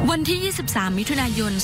วันที่ 23 มิถุนายน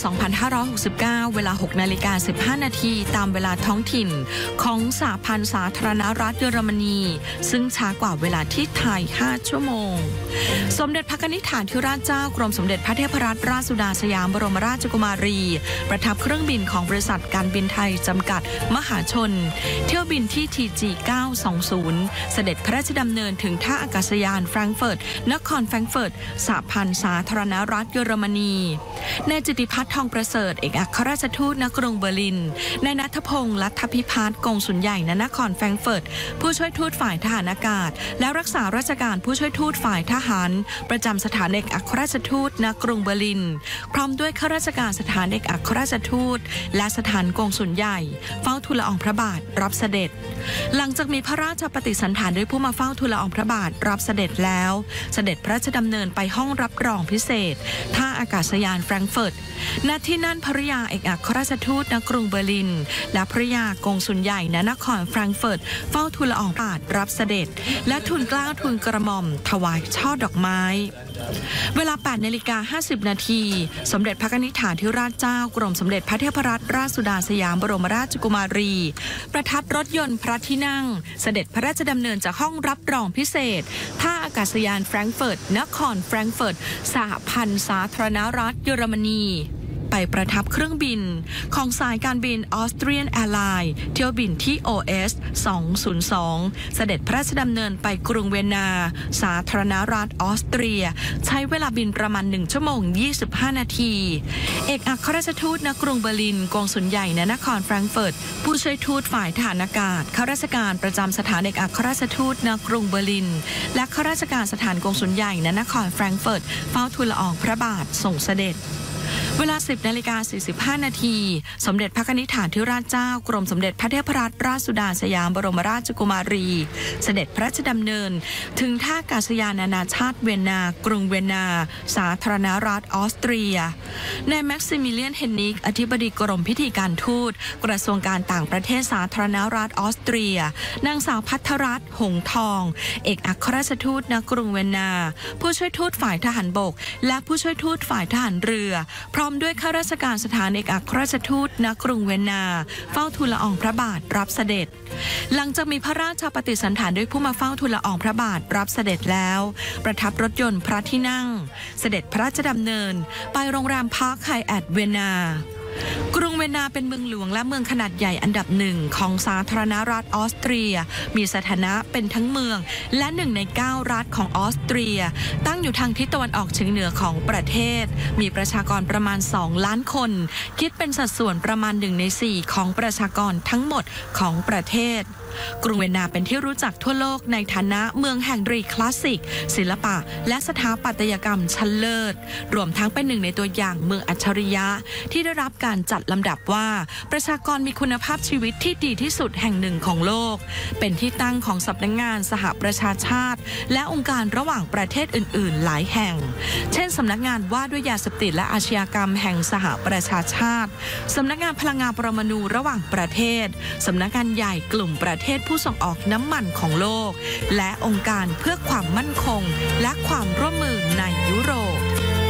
2569 เวลา 6:15 นาทีตามเวลาท้องถิ่นของสหพันธ์สาธารณรัฐเยอรมนีซึ่งช้ากว่าเวลาที่ไทย 5 ชั่วโมงสมเด็จพระนิธิฐานธิราชเจ้ากรมสมเด็จพระเทพรัตนราชสุดาสยามบรมราชกุมารีประทับเครื่องบินของบริษัทการบินไทยจำกัดมหาชนเที่ยวบินที่ TG 920 เสด็จพระราชดำเนินถึงท่าอากาศยานแฟรงก์เฟิร์ตนครแฟรงก์เฟิร์ตสหพันธ์สาธารณรัฐเยอรมนีนายจิตติพัฒน์ทองประเสริฐเอกอัครราชทูตณกรุงเบอร์ลินนายณัฐพงษ์ลัทธพิพัฒน์กงสุลใหญ่ณนครแฟรงก์เฟิร์ตผู้ช่วยทูตฝ่ายทหารอากาศและรักษาราชการผู้ช่วยทูตฝ่ายทหารประจำสถานเอกอัครราชทูตณกรุงเบอร์ลินพร้อมด้วยข้าราชการสถานเอกอัครราชทูตและสถานกงสุลใหญ่เฝ้าทูลละอองพระบาทรับเสด็จหลังจากมีพระราชปฏิสันถานด้วยผู้มาเฝ้าทูลละอองพระบาทรับเสด็จแล้วเสด็จพระราชดำเนินไปห้องรับรองพิเศษท่าอากาศยานแฟรงก์เฟิร์ตณที่นั่นภริยาเอกอัครราชทูตณกรุงเบอร์ลินและภริยากงสุลใหญ่ณนครแฟรงก์เฟิร์ตเฝ้าทูลละอองพระบาทรับเสด็จและทูลเกล้าทูลกระหม่อมถวายช่อดอกไม้เวลา 8:50 นาทีสมเด็จพระนิธิฐานธิราชเจ้ากรมสมเด็จพระเทพรัตนราชสุดาสยามบรมราชกุมารีประทับรถยนต์พระที่นั่งเสด็จพระราชดำเนินจากห้องรับรองพิเศษท่าอากาศยานแฟรงก์เฟิร์ตนครแฟรงก์เฟิร์ตสหพันธ์สาธารณรัฐเยอรมนีไปประทับเครื่องบินของสายการบินออสเตรียนแอร์ไลน์เที่ยวบินที่ OS 202เสด็จพระราชดำเนินไปกรุงเวียนนาสาธารณรัฐออสเตรียใช้เวลาบินประมาณ1 ชั่วโมง 25 นาทีเอกอัครราชทูตณกรุงเบอร์ลินกงสุลใหญ่ณนครแฟรงก์เฟิร์ตผู้ช่วยทูตฝ่ายทหารอากาศข้าราชการประจำสถานเอกอัครราชทูตณกรุงเบอร์ลินและข้าราชการสถานกงสุลใหญ่ณนครแฟรงก์เฟิร์ตเฝ้าทูลละอองพระบาทส่งเสด็จเวลา 10:45 นาทีสมเด็จพระนิธิฐานธิราชเจ้ากรมสมเด็จพระเทพรัตนราชสุดาสยามบรมราชกุมารีเสด็จพระราชดำเนินถึงท่าอากาศยานนานาชาติเวียนนากรุงเวียนนาสาธารณรัฐออสเตรียนายแม็กซิมิเลียนเฮนนิกอธิบดีกรมพิธีการทูตกระทรวงการต่างประเทศสาธารณรัฐออสเตรียนางสาวภัทรรัตน์หงทองเอกอัครราชทูตณกรุงเวียนนาผู้ช่วยทูตฝ่ายทหารบกและผู้ช่วยทูตฝ่ายทหารเรือพร้อมด้วยข้าราชการสถานเอกอัครราชทูตณกรุงเวียนนาเฝ้าทูลละอองพระบาทรับเสด็จหลังจากมีพระราชปฏิสันถานด้วยผู้มาเฝ้าทูลละอองพระบาทรับเสด็จแล้วประทับรถยนต์พระที่นั่งเสด็จพระราชดำเนินไปโรงแรมพาร์คไฮแอทเวียนนากรุงเวียนนาเป็นเมืองหลวงและเมืองขนาดใหญ่อันดับหนึ่งของสาธารณรัฐออสเตรียมีสถานะเป็นทั้งเมืองและ1 ใน 9 รัฐของออสเตรียตั้งอยู่ทางทิศตะวันออกเฉียงเหนือของประเทศมีประชากรประมาณ2 ล้านคนคิดเป็นสัดส่วนประมาณ1 ใน 4ของประชากรทั้งหมดของประเทศกรุงเวียนนาเป็นที่รู้จักทั่วโลกในฐานะเมืองแห่งดนตรีคลาสสิกศิลปะและสถาปัตยกรรมชั้นเลิศรวมทั้งเป็น1 ในตัวอย่างเมืองอัจฉริยะที่ได้รับการจัดลำดับว่าประชากรมีคุณภาพชีวิตที่ดีที่สุดแห่งหนึ่งของโลกเป็นที่ตั้งของสำนักงานสหประชาชาติและองค์การระหว่างประเทศอื่นๆหลายแห่งเช่นสำนักงานว่าด้วยยาเสพติดและอาชญากรรมแห่งสหประชาชาติสำนักงานพลังงานปรมาณูระหว่างประเทศสำนักงานใหญ่กลุ่มประเทศผู้ส่งออกน้ำมันของโลกและองค์การเพื่อความมั่นคงและความร่วมมือในยุโรป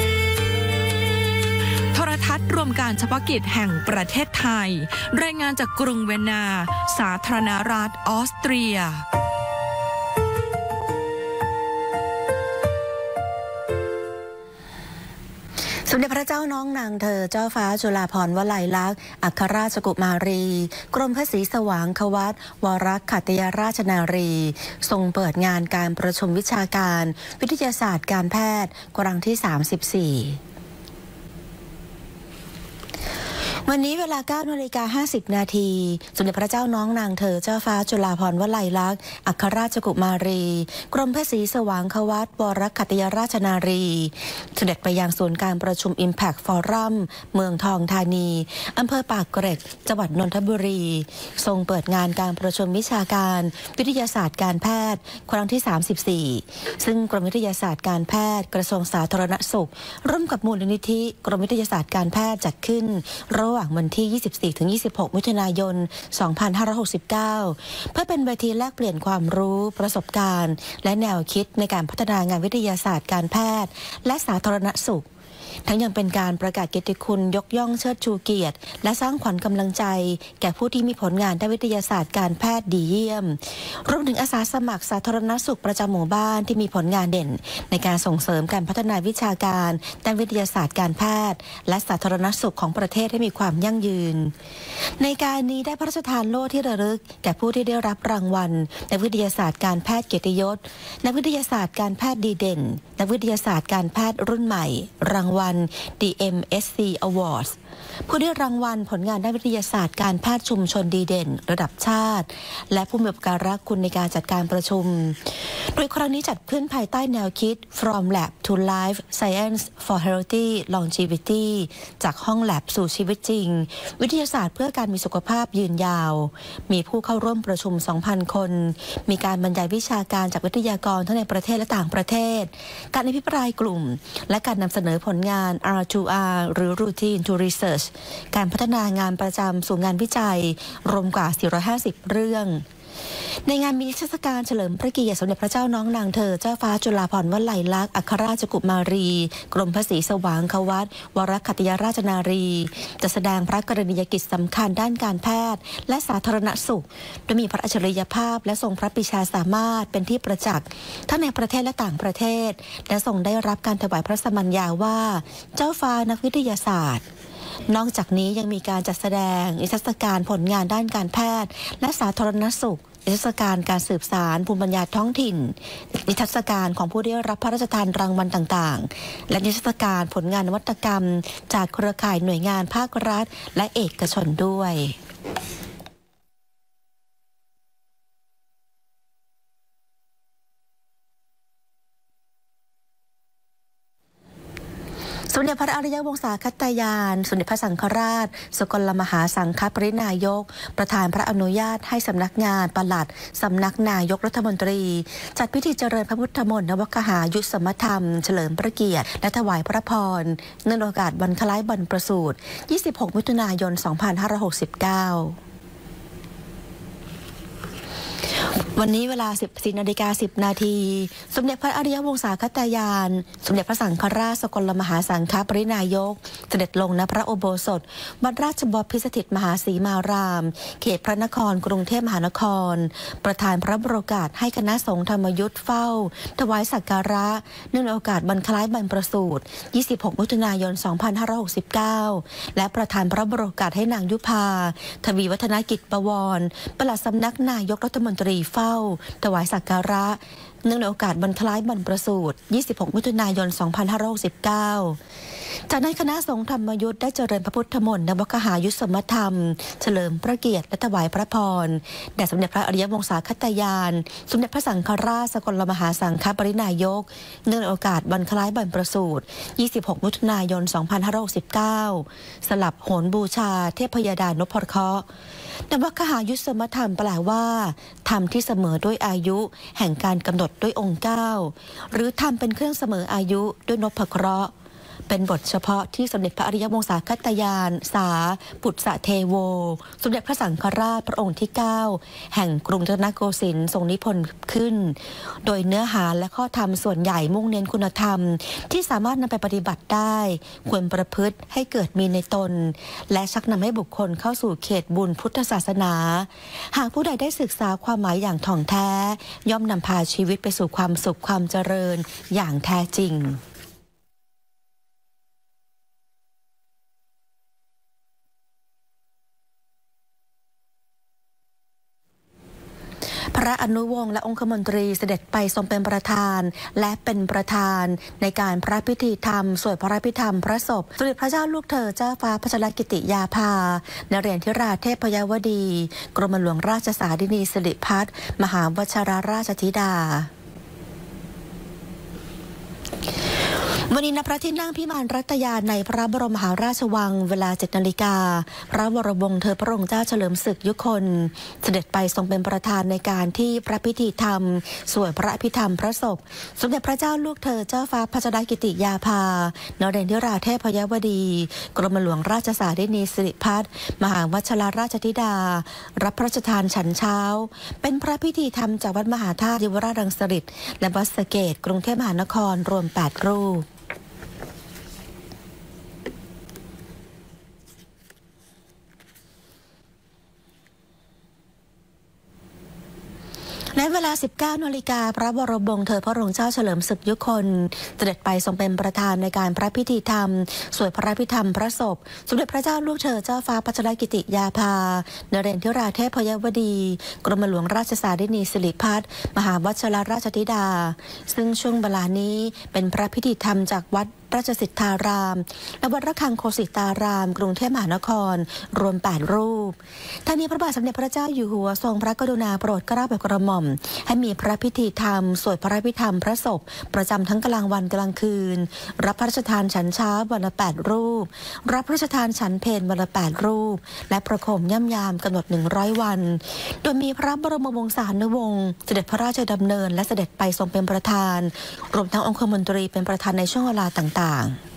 โทรทัศน์รวมการเฉพาะกิจแห่งประเทศไทยรายงานจากกรุงเวียนนาสาธารณรัฐออสเตรียสมเด็จพระเจ้าน้องนางเธอเจ้าฟ้าจุฬาภรณ์วลัยลักษณ์อัครราชกุมารีกรมพระศรีสว่างควัตวรขัตติยราชนารีทรงเปิดงานการประชุมวิชาการวิทยาศาสตร์การแพทย์ครั้งที่ 34วันนี้เวลา 9:50 นาทีสมเด็จพระเจ้าน้องนางเธอเจ้าฟ้าจุฬาภรณ์วลัยลักษณ์อัครราชกุมารีกรมพระศรีสว่างควัตวรขัตติยราชนารีเสด็จไปยังศูนย์การประชุม Impact Forum เมืองทองธานีอำเภอปากเกร็ดจังหวัดนนทบุรีทรงเปิดงานการประชุมวิชาการวิทยาศาสตร์การแพทย์ครั้งที่ 34ซึ่งกรมวิทยาศาสตร์การแพทย์กระทรวงสาธารณสุขร่วมกับมูลนิธิกรมวิทยาศาสตร์การแพทย์จัดขึ้นระหว่างวันที่ 24-26 มิถุนายน 2569 เพื่อเป็นเวทีแลกเปลี่ยนความรู้ประสบการณ์และแนวคิดในการพัฒนางานวิทยาศาสตร์การแพทย์และสาธารณสุขทั้งยังเป็นการประกาศเกียรติคุณยกย่องเชิดชูเกียรติและสร้างขวัญกำลังใจแก่ผู้ที่มีผลงานด้านวิทยาศาสตร์การแพทย์ดีเยี่ยมรวมถึงอาสาสมัครสาธารณสุขประจำหมู่บ้านที่มีผลงานเด่นในการส่งเสริมการพัฒนาวิชาการด้านวิทยาศาสตร์การแพทย์และสาธารณสุขของประเทศให้มีความยั่งยืนในการนี้ได้พระราชทานโล่ที่ระลึกแก่ผู้ที่ได้รับรางวัลนักวิทยาศาสตร์การแพทย์เกียรติยศนักวิทยาศาสตร์การแพทย์ดีเด่นนักวิทยาศาสตร์การแพทย์รุ่นใหม่รางวัล DMSC Awards ผู้ได้รางวัลผลงานด้านวิทยาศาสตร์การแพทย์ชุมชนดีเด่นระดับชาติและผู้มีอุปการะคุณในการจัดการประชุมโดยครั้งนี้จัดขึ้นภายใต้แนวคิด From Lab to Life Science for Healthy Longevity จากห้องแลบสู่ชีวิตจริงวิทยาศาสตร์เพื่อการมีสุขภาพยืนยาวมีผู้เข้าร่วมประชุม 2,000 คนมีการบรรยายวิชาการจากวิทยากรทั้งในประเทศและต่างประเทศการอภิปรายกลุ่มและการนำเสนอผลงาน R2R หรือ Routine to Research การพัฒนางานประจำสู่งานวิจัยรวมกว่า 450 เรื่องในงานมีนิทรรศการเฉลิมพระเกียรติสมเด็จพระเจ้าน้องนางเธอเจ้าฟ้าจุฬาภรณ์วลัยลักษณ์อัครราชกุมารีกรมพระศรีสว่างควัตวรคัตยราชนารีจะแสดงพระกรณียกิจสำคัญด้านการแพทย์และสาธารณสุขโดยมีพระอัจฉริยภาพและทรงพระปรีชาสามารถเป็นที่ประจักษ์ทั้งในประเทศและต่างประเทศและทรงได้รับการถวายพระสมัญญาว่าเจ้าฟ้านักวิทยาศาสตร์นอกจากนี้ยังมีการจัดแสดงนิทรรศการผลงานด้านการแพทย์และสาธารณสุขนิทรรศการการสืบสานภูมิปัญญาท้องถิ่นนิทรรศการของผู้ได้รับพระราชทานรางวัลต่างๆและนิทรรศการผลงานนวัตกรรมจากเครือข่ายหน่วยงานภาครัฐและเอกชนด้วยสมเด็จพระอริยวงศาคตยานสมเด็จพระสังฆราชสกลมหาสังฆปรินายกประธานพระอนุญาตให้สำนักงานปลัดสำนักนายกรัฐมนตรีจัดพิธีเจริญพระพุทธมนต์นวคหายุสมธรรมเฉลิมพระเกียรติและถวายพระพรเนื่องในโอกาสวันคล้ายบรรพสูตร26 มิถุนายน 2569วันนี้เวลา 14:10 นาทีสมเด็จพระอริยวงศาคตยานสมเด็จพระสังฆราชสกลมหาสังฆปรินายกเสด็จลงณพระอุโบสถวัดราชบพิสถิตมหาสีมารามเขตพระนครกรุงเทพมหานครประธานพระบรมโอกาสให้คณะสงฆ์ธรรมยุทธเฝ้าถวายสักการะเนื่องในโอกาสวันคล้ายบรรพสูตร26 มิถุนายน 2569และประธานพระบรมโอกาสให้นางยุพาทวีวัฒนกิจบวรปลัดสำนักนายกรัฐมนตรีเฝ้าถวายสักการะเนื่องในโอกาสวันคล้ายบรรพสูตร26 มิถุนายน 2569จากนั้นคณะสงฆ์ธรรมยุทธได้เจริญพระพุทธมนต์นวคหายุสมธรรมเฉลิมพระเกียรติและถวายพระพรแด่สมเด็จพระอริยวงศาคตยานสมเด็จพระสังฆราชสกลมหาสังฆปรินายกเนื่องในโอกาสวันคล้ายบรรพสูตร26 มิถุนายน 2569สลับโหนบูชาเทพยดานพเคราะห์นวคหายุสมธรรมแปลว่าธรรมที่เสมอด้วยอายุแห่งการกำหนดด้วยองค์9หรือธรรมเป็นเครื่องเสมออายุด้วยนพเคราะห์เป็นบทเฉพาะที่สมเด็จพระอริยวงศาคตยานสาปุตสะเทโวสมเด็จพระสังฆราชพระองค์ที่9แห่งกรุงรัตนโกสินทร์ทรงนิพนธ์ขึ้นโดยเนื้อหาและข้อธรรมส่วนใหญ่มุ่งเน้นคุณธรรมที่สามารถนำไปปฏิบัติได้ควรประพฤติให้เกิดมีในตนและชักนำให้บุคคลเข้าสู่เขตบุญพุทธศาสนาหากผู้ใดได้ศึกษาความหมายอย่างถ่องแท้ย่อมนำพาชีวิตไปสู่ความสุขความเจริญอย่างแท้จริงพระอนุวงศ์และองคมนตรีเสด็จไปทรงเป็นประธานและเป็นประธานในการพระพิธีธรรมสวดพระพิธรรมพระศพสมเด็จพระเจ้าลูกเธอเจ้าฟ้าพัชรกิติยาภานเรศธิราชเทพยวดีกรมหลวงราชสารินีสิริพัฒน์มหาวชิรราชธิดาวันนี้ณพระที่นั่งพิมานรัตยาในพระบรมมหาราชวังเวลา 7 นาฬิกาพระวรวงศ์เธอพระองค์เจ้าเฉลิมศึกยุคนเสด็จไปทรงเป็นประธานในการที่พระพิธีธรรมสวดพระอภิธรรมพระศพสมเด็จพระเจ้าลูกเธอเจ้าฟ้าพัชรกิติยาภานเรศธิราชเทพยวดีกรมหลวงราชสารินีสิริพัฒน์มหาวชิรราชธิดารับพระราชทานฉันเช้าเป็นพระพิธีธรรมจากวัดมหาธาตุเยาวราชรังสฤษและวัดสะเกษกรุงเทพมหานครรวม8รูปในเวลา 19 นาฬิกาพระบรมวงศ์เธอพระองค์เจ้าเฉลิมศึกยุคนเสด็จไปทรงเป็นประธานในการพระพิธีธรรมสวดพระพิธรรมพระศพสมเด็จพระเจ้าลูกเธอเจ้าฟ้าพัชรกิติยาภานเรนทิราเทพยวดีกรมหลวงราชสารินีสิริพัฒน์มหาวชิรราชธิดาซึ่งช่วงเวลานี้เป็นพระพิธีธรรมจากวัดราชสิทธารามและวัดระฆังโคสิตารามกรุงเทพมหานครรวม8รูปทั้งนี้พระบาทสมเด็จพระเจ้าอยู่หัวทรงพระกรุณาโปรดเกล้าโปรดกระหม่อมให้มีพระพิธีธรรมสวดพระพิธรรมพระศพประจำทั้งกลางวันกลางคืนรับพระราชทานฉันเช้าวันละ8รูปรับพระราชทานฉันเพลวันละ8รูปและประโคมย่ำยามกำหนด100วันโดยมีพระบรมวงศานุวงศ์เสด็จพระราชดำเนินและเสด็จไปทรงเป็นประธานรวมทั้งองคมนตรีเป็นประธานในช่วงเวลาต่างๆ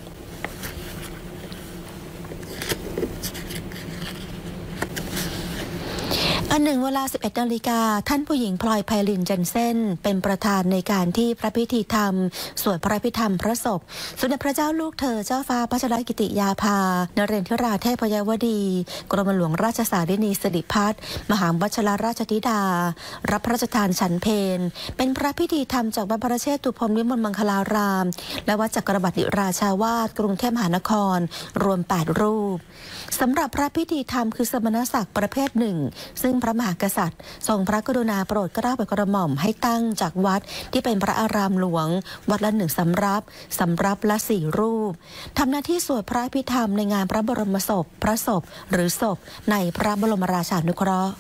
อันหนึ่งเวลา 11 นาฬิกาท่านผู้หญิงพลอยไพลินเจนเซ่นเป็นประธานในการที่พระพิธีธรรมสวดพระพิธรรมพระศพสมเด็จพระเจ้าลูกเธอเจ้าฟ้าพัชรกิติยาภานเรนทิราเทพยวดีกรมหลวงราชสารินีสิริพัฒน์มหาวชิรราชธิดารับพระราชทานฉันเพลเป็นพระพิธีธรรมจากวัดพระเชตุพนวิมลมังคลารามและวัดจักรบดิราชาวาสกรุงเทพมหานครรวม8รูปสำหรับพระพิธีธรรมคือสมณศักดิ์ประเภทหนึ่งซึ่งพระมหากษัตริย์ทรงพระกรุณาโปรดเกล้าโปรดกระหม่อมให้ตั้งจากวัดที่เป็นพระอารามหลวงวัดละ1สำรับละ4รูปทำหน้าที่สวดพระพิธรรมในงานพระบรมศพพระศพหรือศพในพระบรมราชานุเคราะห์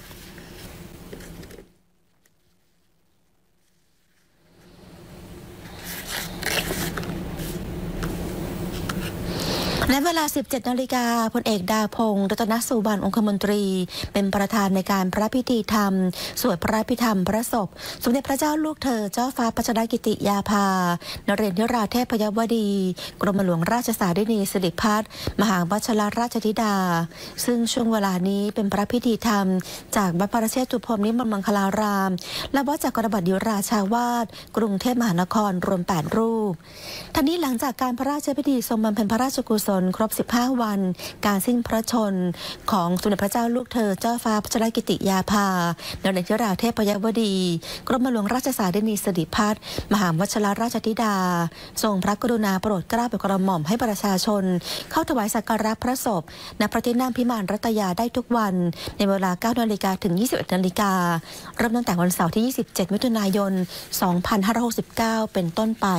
ในเวลา 17 นาฬิกาพลเอกดาพงษ์รัตนสุวรรณองคมนตรีเป็นประธานในการพระพิธีธรรมสวดพระพิธรรมพระศพสมเด็จพระเจ้าลูกเธอเจ้าฟ้าพัชรกิติยาภานเรนทิราเทพยวดีกรมหลวงราชสารินีสิริพัฒน์มหาวชิรราชธิดาซึ่งช่วงเวลานี้เป็นพระพิธีธรรมจากวัดพระเชตุพนวิมลมังคลารามและวัดจักรบดิราชาวาสกรุงเทพมหานครรวม8รูปทั้งนี้หลังจากการพระราชพิธีทรงบำเพ็ญพระราชกุศลครบ15 วันการสิ้นพระชนของสมเด็จพระเจ้าลูกเธอเจ้าฟ้าพัชรกิติยาภานเรนทิราเทพยวดีกรมหลวงราชสารินีสิริพัฒน์มหาวชิรราชธิดาทรงพระกรุณาโปรดเกล้าโปรดกระหม่อมให้ประชาชนเข้าถวายสักการะพระศพณพระที่นั่งพิมานรัตยาได้ทุกวันในเวลา 9 นาฬิกาถึง 21 นาฬิกาเริ่มตั้งแต่วันเสาร์ที่ 27 มิถุนายน 2569 เป็นต้นไป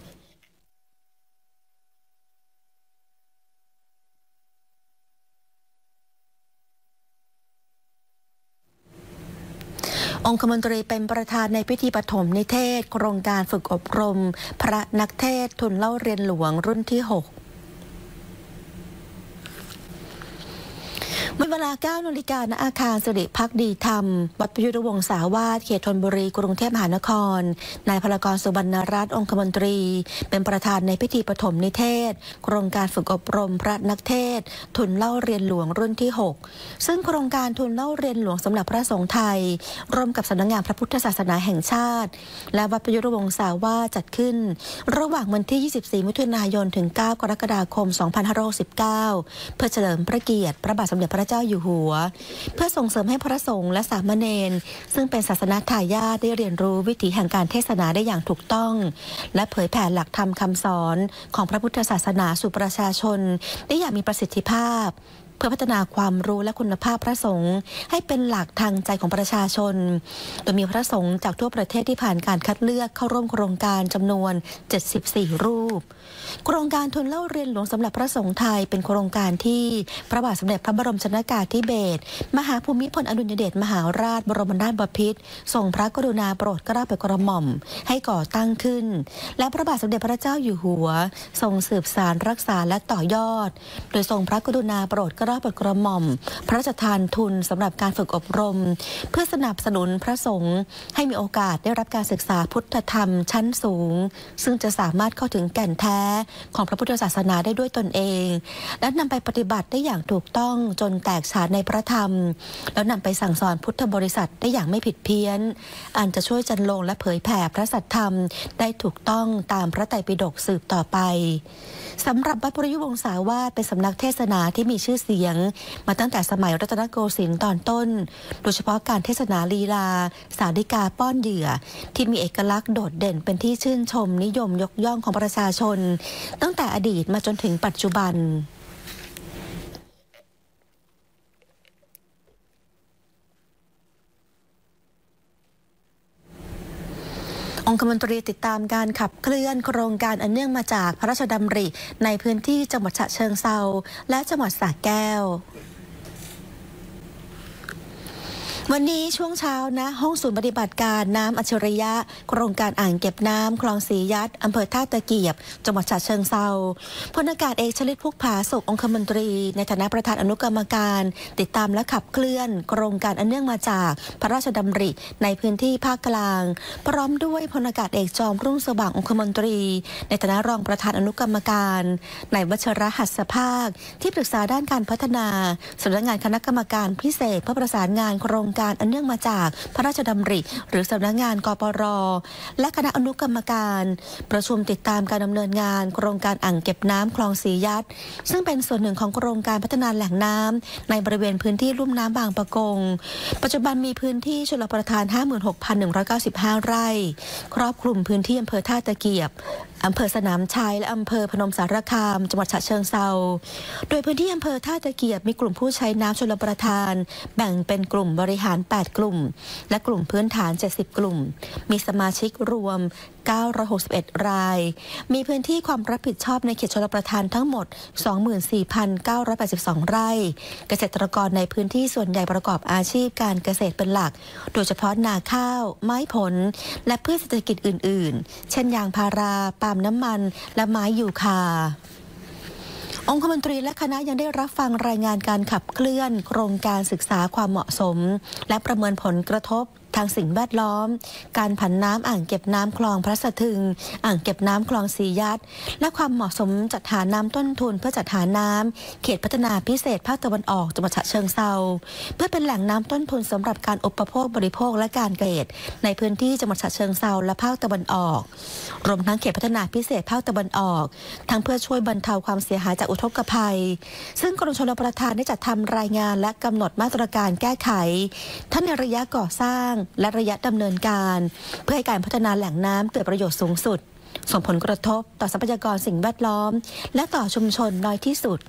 องคมนตรีเป็นประธานในพิธีปฐมนิเทศโครงการฝึกอบรมพระนักเทศทุนเล่าเรียนหลวงรุ่นที่ 6เมื่อเวลา 9 นาฬิกาณอาคารสิริภักดีธรรมวัดประยุทธ์วงศาวาสเขตธนบุรีกรุงเทพมหานครนายพลกรสุวรรณรัตน์องคมนตรีเป็นประธานในพิธีปฐมนิเทศโครงการฝึกอบรมพระนักเทศทุนเล่าเรียนหลวงรุ่นที่ 6ซึ่งโครงการทุนเล่าเรียนหลวงสำหรับพระสงฆ์ไทยร่วมกับสำนักงานพระพุทธศาสนาแห่งชาติและวัดประยุทธ์วงศาวาสจัดขึ้นระหว่างวันที่ 24 มิถุนายนถึง 9 กรกฎาคม 2519 เพื่อเฉลิมพระเกียรติพระบาทสมเด็จพระเจ้าอยู่หัวเพื่อส่งเสริมให้พระสงฆ์และสามเณรซึ่งเป็นศาสนทายาทได้เรียนรู้วิถีแห่งการเทศนาได้อย่างถูกต้องและเผยแผ่หลักธรรมคำสอนของพระพุทธศาสนาสู่ประชาชนได้อย่างมีประสิทธิภาพเพื่อพัฒนาความรู้และคุณภาพพระสงฆ์ให้เป็นหลักทางใจของประชาชนโดยมีพระสงฆ์จากทั่วประเทศที่ผ่านการคัดเลือกเข้าร่วมโครงการจำนวน74รูปโครงการทุนเล่าเรียนหลวงสำหรับพระสงฆ์ไทยเป็นโครงการที่พระบาทสมเด็จพระบรมชนกาธิเบศรมหาภูมิพลอดุลยเดชมหาราชบรมนาถบพิตรทรงพระกรุณาโปรดเกล้าโปรดกระหม่อมให้ก่อตั้งขึ้นและพระบาทสมเด็จพระเจ้าอยู่หัวทรงสืบสานรักษาและต่อยอดโดยทรงพระกรุณาโปรดเกล้าโปรดกระหม่อมพระราชทานทุนสำหรับการฝึกอบรมเพื่อสนับสนุนพระสงฆ์ให้มีโอกาสได้รับการศึกษาพุทธธรรมชั้นสูงซึ่งจะสามารถเข้าถึงแก่นแท้ของพระพุทธศาสนาได้ด้วยตนเองและนำไปปฏิบัติได้อย่างถูกต้องจนแตกฉานในพระธรรมแล้วนำไปสั่งสอนพุทธบริษัทได้อย่างไม่ผิดเพี้ยนอันจะช่วยจันลงและเผยแผ่พระสัทธรรมได้ถูกต้องตามพระไตรปิฎกสืบต่อไปสำหรับวัดปริยุวงศาวาสเป็นสำนักเทศนาที่มีชื่อเสียงมาตั้งแต่สมัยรัตนโกสินทร์ตอนต้นโดยเฉพาะการเทศนาลีลาสาธิกาป้อนเหยื่อที่มีเอกลักษณ์โดดเด่นเป็นที่ชื่นชมนิยมยกย่องของประชาชนตั้งแต่อดีตมาจนถึงปัจจุบันองคมนตรีติดตามการขับเคลื่อนโครงการอันเนื่องมาจากพระราชดำริในพื้นที่จังหวัดฉะเชิงเทราและจังหวัดสระแก้ววันนี้ช่วงเช้านะห้องศูนย์ปฏิบัติการน้ำอัจฉริยะโครงการอ่างเก็บน้ำคลองสียัดอำเภอท่าตะเกียบจังหวัดฉะเชิงเทราพลอากาศเอกชลิตพุกผาสุของคมนตรีในฐานะประธานอนุกรรมการติดตามและขับเคลื่อนโครงการอันเนื่องมาจากพระราชดำริในพื้นที่ภาคกลางพร้อมด้วยพลอากาศเอกจอมรุ่งสว่างองคมนตรีในฐานะรองประธานอนุกรรมการนายวัชรหัสภาคที่ปรึกษาด้านการพัฒนาสำนักงานคณะกรรมการพิเศษเพื่อประสานงานโครงการอันเนื่องมาจากพระราชดำริหรือสำนักงานกปร.และคณะอนุกรรมการประชุมติดตามการดำเนินงานโครงการอ่างเก็บน้ำคลองสียัดซึ่งเป็นส่วนหนึ่งของโครงการพัฒนาแหล่งน้ำในบริเวณพื้นที่ลุ่มน้ำบางปะกงปัจจุบันมีพื้นที่ชลประทาน 56,195 ไร่ครอบคลุมพื้นที่อำเภอท่าตะเกียบอำเภอสนามชัยและอำเภอพนมสารคามจังหวัดฉะเชิงเทราโดยพื้นที่อำเภอท่าตะเกียบมีกลุ่มผู้ใช้น้ำชลประทานแบ่งเป็นกลุ่มบริหาร8กลุ่มและกลุ่มพื้นฐาน70กลุ่มมีสมาชิกรวม961รายมีพื้นที่ความรับผิดชอบในเขตชลประทานทั้งหมด 24,982 ไร่เกษตรกรในพื้นที่ส่วนใหญ่ประกอบอาชีพการเกษตรเป็นหลักโดยเฉพาะนาข้าวไม้ผลและพืชเศรษฐกิจอื่นๆเช่นยางพาราปาล์มน้ำมันและไม้ยูคาองคมนตรีและคณะยังได้รับฟังรายงานการขับเคลื่อนโครงการศึกษาความเหมาะสมและประเมินผลกระทบทางสิ่งแวดล้อมการผันน้ำอ่างเก็บน้ำคลองพระสะทึงอ่างเก็บน้ำคลองสียัดและความเหมาะสมจัดหาน้ำต้นทุนเพื่อจัดหาน้ำเขตพัฒนาพิเศษภาคตะวันออกจังหวัดฉะเชิงเทราเพื่อเป็นแหล่งน้ำต้นทุนสำหรับการอุปโภคบริโภคและการเกษตรในพื้นที่จังหวัดฉะเชิงเทราและภาคตะวันออกรวมทั้งเขตพัฒนาพิเศษภาคตะวันออกทั้งเพื่อช่วยบรรเทาความเสียหายจากอุทกภัยซึ่งกรมชลประทานได้จัดทำรายงานและกำหนดมาตรการแก้ไขทั้งในระยะก่อสร้างและระยะดำเนินการเพื่อให้การพัฒนาแหล่งน้ำเกิดประโยชน์สูงสุดส่งผลกระทบต่อทรัพยากรสิ่งแวดล้อมและต่อชุมชนน้อยที่สุด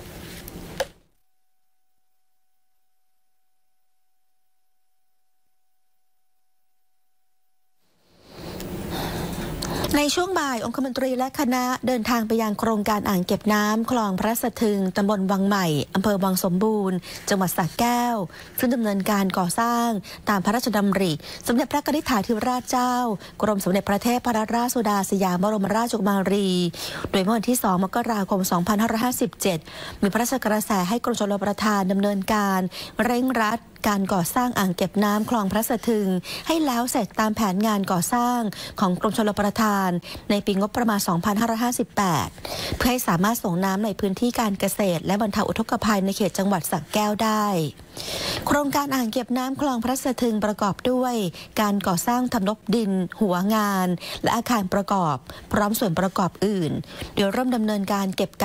ในช่วงบ่ายองคมนตรีและคณะเดินทางไปยังโครงการอ่างเก็บน้ำคลองพระสะทึงตำบลวังใหม่อำเภอวังสมบูรณ์จังหวัดสระแก้วซึ่งดำเนินการก่อสร้างตามพระราชดำริสมเด็จพระกนิษฐาธิราชเจ้ากรมสมเด็จพระเทพรัตนราชสุดาสยามบรมราชกุมารีโดยเมื่อวันที่2 มกราคม 2557มีพระราชกระแสให้กรมชลประทานดำเนินการเร่งรัดการก่อสร้างอ่างเก็บน้ำคลองพระสะทึงให้แล้วเสร็จตามแผนงานก่อสร้างของกรมชลประทานในปีงบประมาณ 2558 เพื่อให้สามารถส่งน้ำในพื้นที่การเกษตรและบรรเทาอุทกภัยในเขตจังหวัดสระแก้วได้โครงการอ่างเก็บน้ำคลองพระสะทึงประกอบด้วยการก่อสร้างทำนบดินหัวงานและอาคารประกอบพร้อมส่วนประกอบอื่นโดยเริ่มดำเนินการเก็บ